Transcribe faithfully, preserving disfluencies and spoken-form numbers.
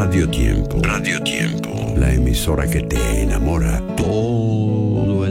Radio Tiempo. Radio Tiempo. La emisora que te enamora todo